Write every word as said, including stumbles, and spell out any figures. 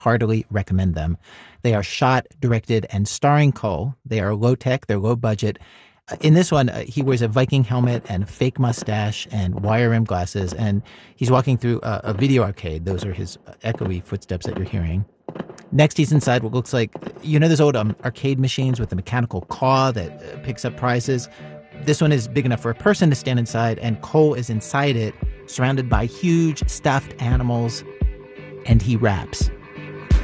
Heartily recommend them. They are shot, directed, and starring Cole. They are low-tech, they're low-budget. Uh, In this one, uh, he wears a Viking helmet and a fake mustache and wire rim glasses, and he's walking through a, a video arcade. Those are his uh, echoey footsteps that you're hearing. Next, he's inside what looks like, you know, those old um, arcade machines with the mechanical claw that uh, picks up prizes. This one is big enough for a person to stand inside, and Cole is inside it, surrounded by huge stuffed animals, and he raps.